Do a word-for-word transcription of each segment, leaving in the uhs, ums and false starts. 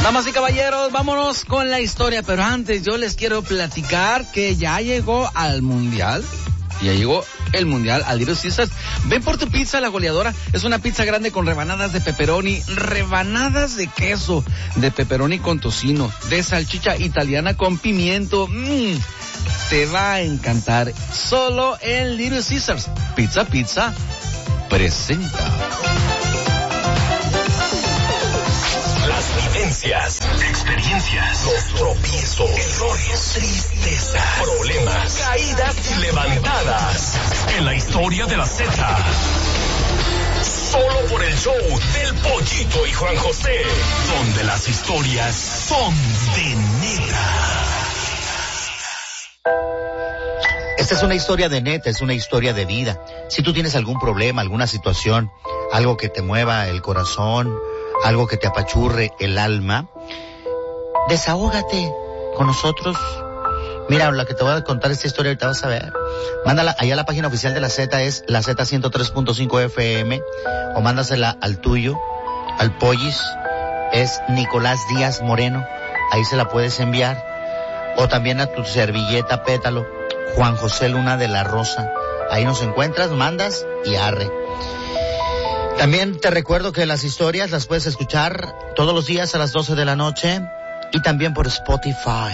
Damas y caballeros, vámonos con la historia, pero antes yo les quiero platicar que ya llegó al Mundial, ya llegó el Mundial al Little Caesars. Ven por tu pizza La Goleadora, es una pizza grande con rebanadas de pepperoni, rebanadas de queso, de pepperoni con tocino, de salchicha italiana con pimiento. Mmm, te va a encantar. Solo en Little Caesars. Pizza Pizza presenta. Vivencias, experiencias, los tropiezos, errores, tristeza, problemas, caídas y levantadas. En la historia de la Z. Solo por el show del Pollito y Juan José, donde las historias son de neta. Esta es una historia de neta, es una historia de vida. Si tú tienes algún problema, alguna situación, algo que te mueva el corazón, algo que te apachurre el alma, desahógate con nosotros. Mira, la que te voy a contar esta historia ahorita vas a ver. Mándala allá a la página oficial de la Z, es la Z ciento tres punto cinco F M, o mándasela al tuyo, al Pollis, es Nicolás Díaz Moreno, ahí se la puedes enviar, o también a tu servilleta Pétalo, Juan José Luna de la Rosa, ahí nos encuentras, mandas y arre. También te recuerdo que las historias las puedes escuchar todos los días a las doce de la noche y también por Spotify.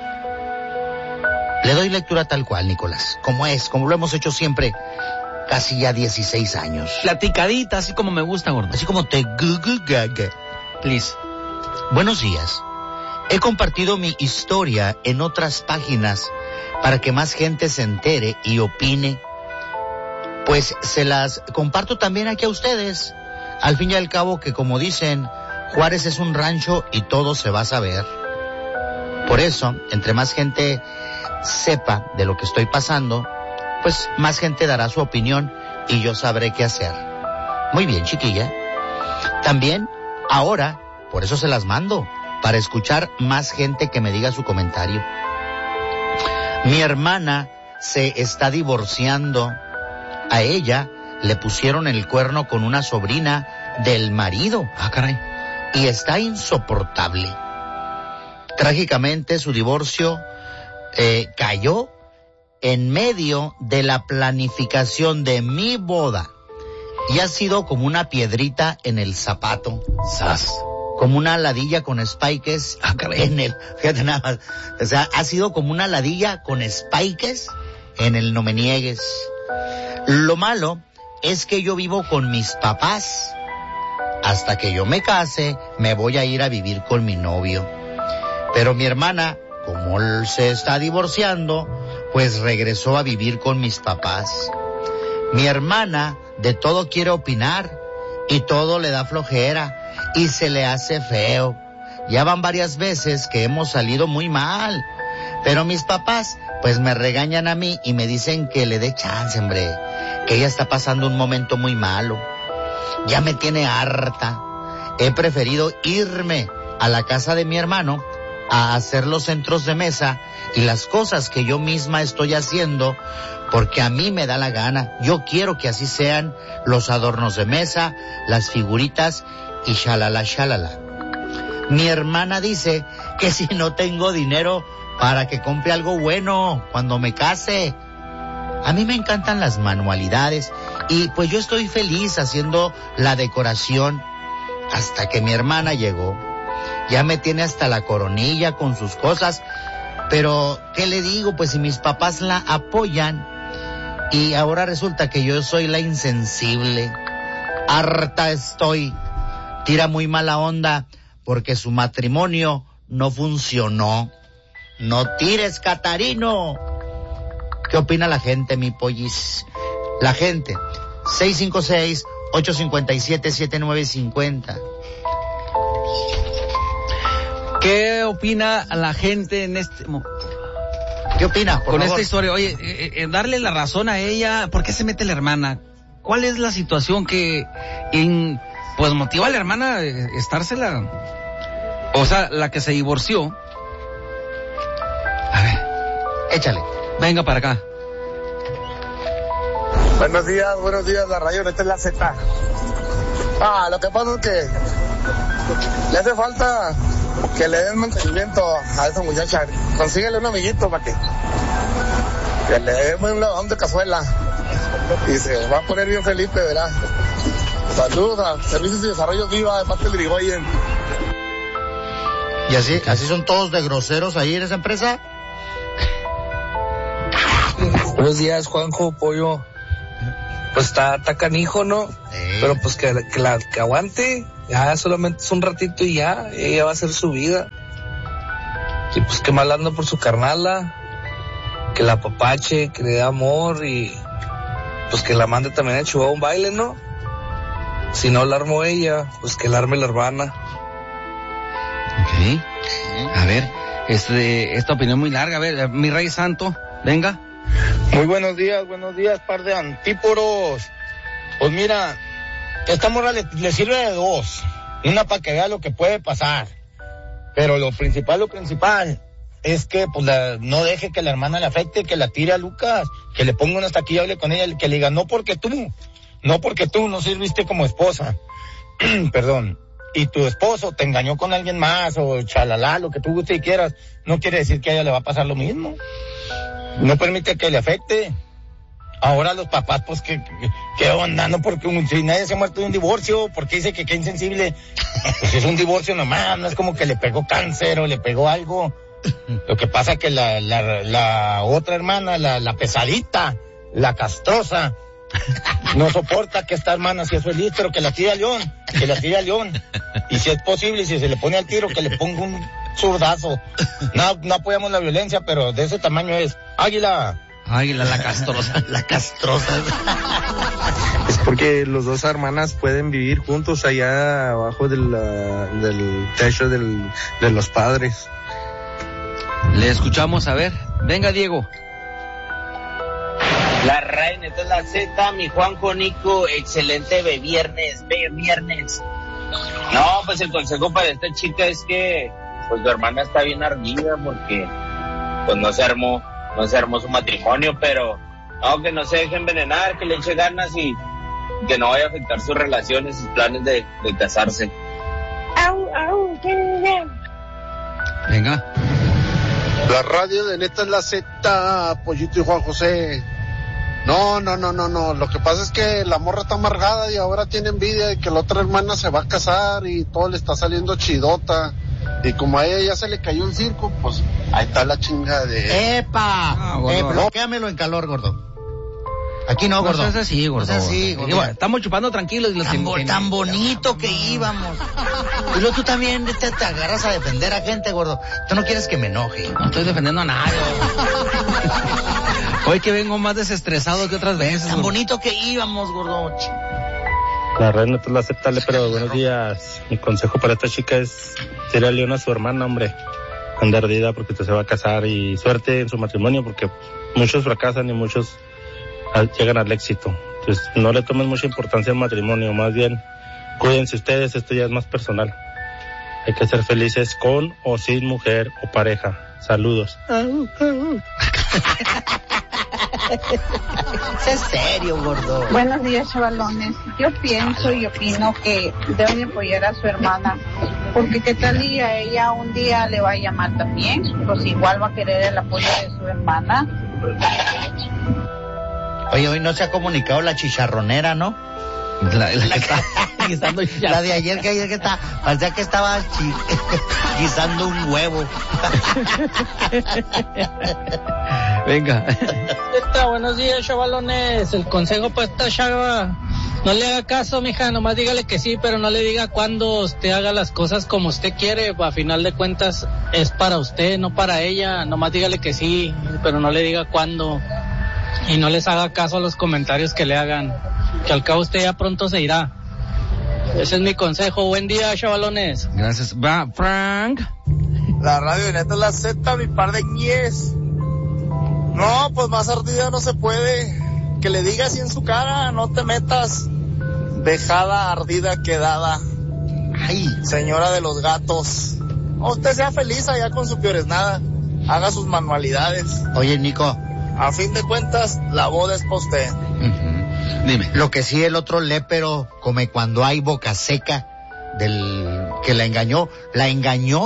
Le doy lectura tal cual, Nicolás, como es, como lo hemos hecho siempre, casi ya dieciséis años. Platicadita, así como me gusta, gordo. Así como te Google Gaga. Please. Buenos días. He compartido mi historia en otras páginas para que más gente se entere y opine. Pues se las comparto también aquí a ustedes. Al fin y al cabo que, como dicen, Juárez es un rancho y todo se va a saber. Por eso, entre más gente sepa de lo que estoy pasando, pues más gente dará su opinión y yo sabré qué hacer. Muy bien, chiquilla. También, ahora, por eso se las mando, para escuchar más gente que me diga su comentario. Mi hermana se está divorciando. A ella le pusieron el cuerno con una sobrina del marido. Ah, caray. Y está insoportable. Trágicamente su divorcio eh, cayó en medio de la planificación de mi boda. Y ha sido como una piedrita en el zapato. Sas. Como una ladilla con spikes. Ah, caray. En el, fíjate nada más. O sea, ha sido como una ladilla con spikes en el no me niegues. Lo malo es que yo vivo con mis papás. Hasta que yo me case, me voy a ir a vivir con mi novio. Pero mi hermana, como él se está divorciando, pues regresó a vivir con mis papás. Mi hermana de todo quiere opinar y todo le da flojera y se le hace feo. Ya van varias veces que hemos salido muy mal. Pero mis papás, pues me regañan a mí y me dicen que le dé chance, hombre. Que ella está pasando un momento muy malo. Ya me tiene harta. He preferido irme a la casa de mi hermano a hacer los centros de mesa y las cosas que yo misma estoy haciendo porque a mí me da la gana. Yo quiero que así sean los adornos de mesa, las figuritas y shalala shalala. Mi hermana dice que si no tengo dinero para que compre algo bueno cuando me case. A mí me encantan las manualidades y pues yo estoy feliz haciendo la decoración hasta que mi hermana llegó. Ya me tiene hasta la coronilla con sus cosas, pero ¿qué le digo? Pues si mis papás la apoyan y ahora resulta que yo soy la insensible. Harta estoy. Tira muy mala onda porque su matrimonio no funcionó. No tires, Catarino. ¿Qué opina la gente, mi pollis? La gente, seis cinco seis, ocho cinco siete, siete nueve cinco cero. ¿Qué opina la gente en este momento? ¿Qué opina? Por Con favor. esta historia, oye, eh, eh, darle la razón a ella, ¿por qué se mete la hermana? ¿Cuál es la situación que, en, pues, motiva a la hermana a estársela? O sea, la que se divorció. A ver. Échale. Venga para acá. Buenos días, buenos días, la Rayón, esta es la Z. Ah, lo que pasa es que le hace falta que le den mantenimiento a esa muchacha. Consíguele un amiguito para que, que le den un lavón de cazuela. Y se va a poner bien Felipe, ¿verdad? Saludos a Servicios y Desarrollo Viva de parte del Irigoyen. ¿Y así, así son todos de groseros ahí en esa empresa? Buenos días, Juanjo, Pollo. Pues está, está canijo, ¿no? Eh. Pero pues que, que, la, que aguante. Ya solamente es un ratito y ya. Ella va a hacer su vida. Y pues que mal anda por su carnala. Que la apapache, que le dé amor y pues que la mande también a Chihuahua un baile, ¿no? Si no la armó ella, pues que la arme la hermana. Ok. A ver, este, esta opinión muy larga. A ver, mi rey santo, venga. Muy buenos días, buenos días, par de antíporos. Pues mira, esta morra le, le sirve de dos. Una para que vea lo que puede pasar. Pero lo principal, lo principal es que pues la, no deje que la hermana le afecte, que la tire a Lucas, que le ponga una hasta aquí y hable con ella, que le diga, no porque tú, no porque tú no sirviste como esposa. Perdón. Y tu esposo te engañó con alguien más o chalala, lo que tú guste y quieras, no quiere decir que a ella le va a pasar lo mismo. No permite que le afecte. Ahora los papás, pues, ¿qué, qué, qué onda? No, porque un, si nadie se ha muerto de un divorcio, porque dice que qué insensible. Pues es un divorcio nomás, no es como que le pegó cáncer o le pegó algo. Lo que pasa es que la, la, la otra hermana, la, la pesadita, la castrosa, no soporta que esta hermana sea feliz, pero que la tire al león, que la tire al león. Y si es posible, si se le pone al tiro, que le ponga un zurdazo. No, no apoyamos la violencia, pero de ese tamaño es. Águila. Águila, la castrosa. La castrosa. Es porque los dos hermanas pueden vivir juntos allá abajo de la, del techo del, de los padres. Le escuchamos, a ver. Venga, Diego. La reina, esta es la Z, mi Juanjo Nico, excelente de viernes, de viernes. No, pues el consejo para esta chica es que, pues su hermana está bien ardida porque, pues no se armó, no se armó su matrimonio, pero, no, que no se deje envenenar, que le eche ganas y que no vaya a afectar sus relaciones, sus planes de, de casarse. Au, au, Venga. La radio de Neta es la Z, Pollito y Juan José. No, no, no, no, no. Lo que pasa es que la morra está amargada y ahora tiene envidia de que la otra hermana se va a casar y todo le está saliendo chidota. Y como a ella ya se le cayó un circo, pues ahí está la chinga de... ¡Epa! Ah, gordo. Eh, bloquéamelo en calor, gordo. Aquí no, gordo. No seas así, gordo. No seas así, gordo. Igual, estamos chupando tranquilos. Y los Tan, bo- que- tan bonito que íbamos. Y luego tú también te, te agarras a defender a gente, gordo. Tú no quieres que me enoje. No estoy defendiendo a nadie. Hoy que vengo más desestresado que otras veces. Tan gordo. bonito que íbamos, gordo. La reina es la aceptable, pero buenos días. Mi consejo para esta chica es tirarle a león a su hermana, hombre. Anda ardida porque te se va a casar y suerte en su matrimonio porque muchos fracasan y muchos al- llegan al éxito. Entonces no le tomen mucha importancia al matrimonio, más bien cuídense ustedes, esto ya es más personal. Hay que ser felices con o sin mujer o pareja. Saludos. Es serio, gordo. Buenos días, chavalones. Yo pienso y opino que deben de apoyar a su hermana, porque qué tal y a ella un día le va a llamar también, pues igual va a querer el apoyo de su hermana. Oye, hoy no se ha comunicado la chicharronera, ¿no? La, la que está guisando ya. La de ayer que ayer que está, parecía que estaba chi- guisando un huevo. Venga. Esta, buenos días, chavalones. El consejo para esta chava, no le haga caso, mija, nomás dígale que sí, pero no le diga cuándo usted haga las cosas como usted quiere. A final de cuentas es para usted, no para ella. Nomás dígale que sí, pero no le diga cuándo. Y no les haga caso a los comentarios que le hagan, que al cabo usted ya pronto se irá. Ese es mi consejo. Buen día, chavalones. Gracias. Va, Frank. La radio de Neta es la Z, mi par de ñes. No, pues más ardida no se puede. Que le diga así en su cara, no te metas. Dejada, ardida, quedada. Ay, Señora de los gatos. No, usted sea feliz allá con su peores nada. Haga sus manualidades. oye, Nico, A fin de cuentas, la boda es para usted. Ujú. Dime. lo que sí el otro lépero come cuando hay boca seca del que la engañó, la engañó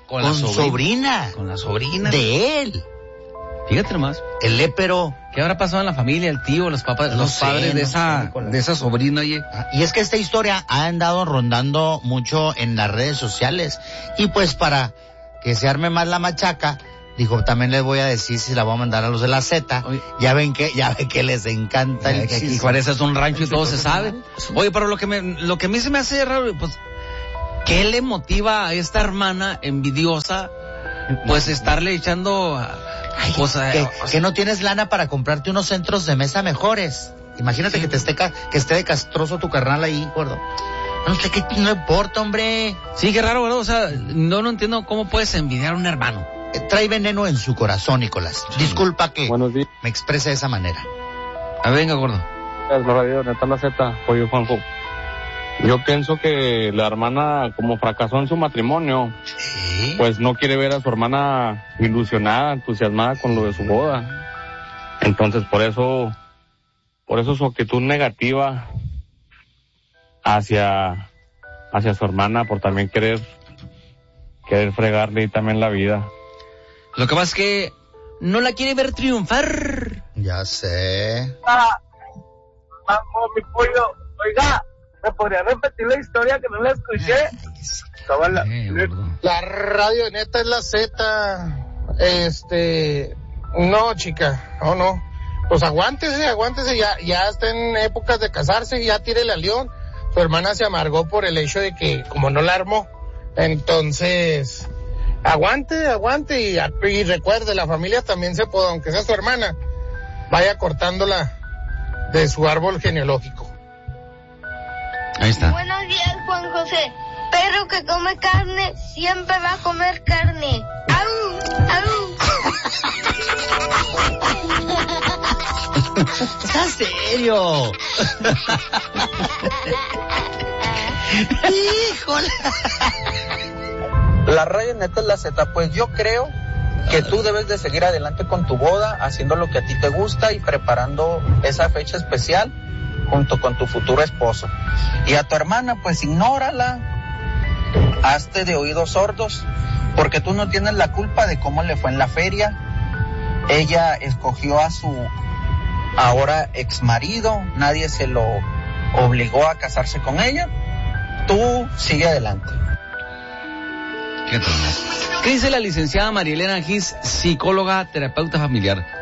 Con, con la sobrina. sobrina. Con la sobrina. De él. Fíjate nomás. El lépero. ¿Qué habrá pasado en la familia, el tío, los papás, No los sé, padres de no esa, sé, de esa sobrina, oye? Y es que esta historia ha andado rondando mucho en las redes sociales. Y pues para que se arme más la machaca, dijo, también les voy a decir si la voy a mandar a los de la Z. Oye. Ya ven que, ya ven que les encanta el chisme. Y Juárez es un rancho y todo se sabe. Oye, pero lo que me, lo que a mí se me hace raro, pues, ¿qué le motiva a esta hermana envidiosa, pues, estarle echando, Ay, pues, que, a, que, o sea, que no tienes lana para comprarte unos centros de mesa mejores? Imagínate sí. que te esté, ca, que esté de castroso tu carnal ahí, gordo. No sé qué, no importa, hombre. Sí, qué raro, ¿verdad? O sea, no, no entiendo cómo puedes envidiar a un hermano. Trae veneno en su corazón, Nicolás. Sí. Disculpa que me exprese de esa manera. A venga, gordo. Es la radio, neta la Z, oye, Juanjo. Yo pienso que la hermana, como fracasó en su matrimonio, ¿sí? Pues no quiere ver a su hermana ilusionada, entusiasmada con lo de su boda. Entonces, por eso, por eso su actitud negativa hacia, hacia su hermana, por también querer, querer fregarle también la vida. Lo que pasa es que no la quiere ver triunfar. Ya sé. Ah, vamos, mi pollo. Oiga, ¿me podría repetir la historia que no la escuché? La, la radio de neta es la Z. Este, no, chica, no, no. Pues aguántese, aguántese, ya, ya está en épocas de casarse, ya tírele al león. Su hermana se amargó por el hecho de que, como no la armó, entonces, aguante, aguante y, y recuerde, la familia también se puede, aunque sea su hermana, vaya cortándola de su árbol genealógico. Ahí está. Buenos días, Juan José. Perro que come carne siempre va a comer carne. ¡Au! ¡Au! ¿Está serio? ¡Híjole! La radio neta es la Z, pues yo creo que tú debes de seguir adelante con tu boda, haciendo lo que a ti te gusta y preparando esa fecha especial junto con tu futuro esposo. Y a tu hermana, pues ignórala, hazte de oídos sordos, porque tú no tienes la culpa de cómo le fue en la feria. Ella escogió a su ahora ex marido, nadie se lo obligó a casarse con ella. Tú sigue adelante. ¿Qué, ¿Qué dice la licenciada María Elena Gis, psicóloga, terapeuta familiar?